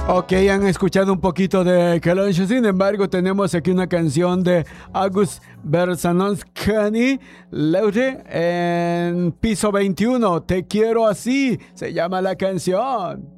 Ok, han escuchado un poquito de Kalancho. Sin embargo, tenemos aquí una canción de August Berzanowski Leute en piso 21. Te quiero así, se llama la canción.